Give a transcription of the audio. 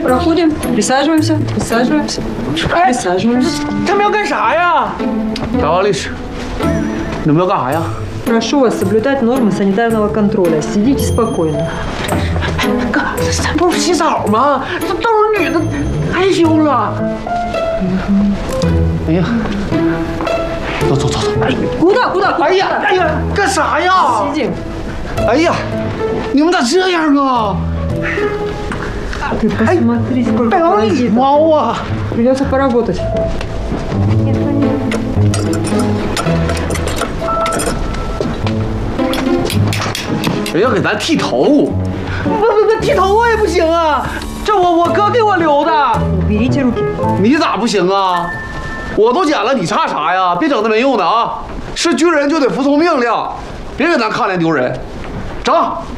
Проходим, присаживаемся, присаживаемся, присаживаемся. 他们要干啥呀？ 大王律师，你们要干啥呀？ Прошу вас соблюдать нормы санитарного контроля. Сидите спокойно. 哥，咱不是洗澡吗？这都是女的，害羞了。 哎呀，走。 Куда? 哎呀，干啥呀？ Сидим. 哎呀，你们咋这样啊？ Ты посмотри, сколько 大王礼 паразитов. 貌啊！ Придется поработать. 人要给咱剃头， 不，剃头我也不行啊！这我哥给我留的。 Уберите руки. 你咋不行啊？我都剪了，你差啥呀？别整那没用的啊！是军人就得服从命令，别给咱看脸丢人。整。